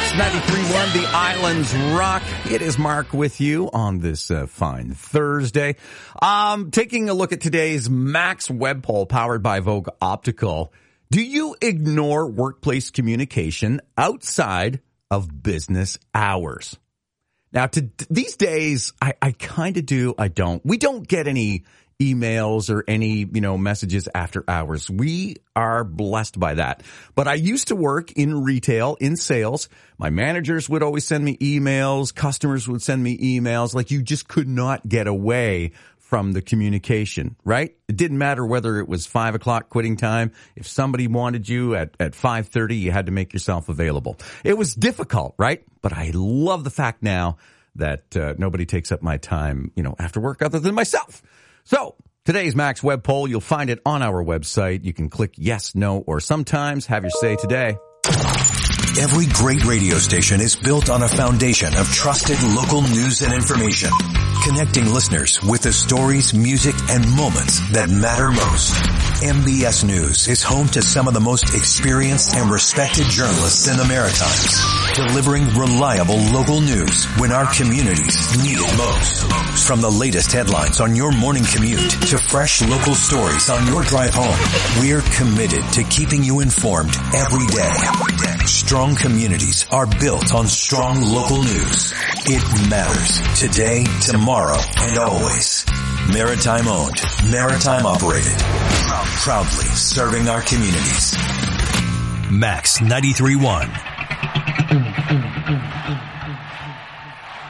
Max 93.1, The Islands Rock. It is Mark with you on this fine Thursday. Taking a look at today's Max web poll powered by Vogue Optical. Do you ignore workplace communication outside of business hours? Now, these days, I kind of do, I don't. We don't get any emails or any, messages after hours. We are blessed by that. But I used to work in retail, in sales. My managers would always send me emails. Customers would send me emails. Like, you just could not get away from the communication, right? It didn't matter whether it was 5 o'clock quitting time. If somebody wanted you at 5:30, you had to make yourself available. It was difficult, right? But I love the fact now that nobody takes up my time, after work other than myself. So today's Max web poll, you'll find it on our website. You can click yes, no, or sometimes have your say today. Every great radio station is built on a foundation of trusted local news and information, connecting listeners with the stories, music, and moments that matter most. MBS News is home to some of the most experienced and respected journalists in the Maritimes, delivering reliable local news when our communities need it most. From the latest headlines on your morning commute to fresh local stories on your drive home, we're committed to keeping you informed every day. Strong communities are built on strong local news. It matters today, tomorrow, and always. Maritime owned, maritime operated. Proudly serving our communities. Max 93.1.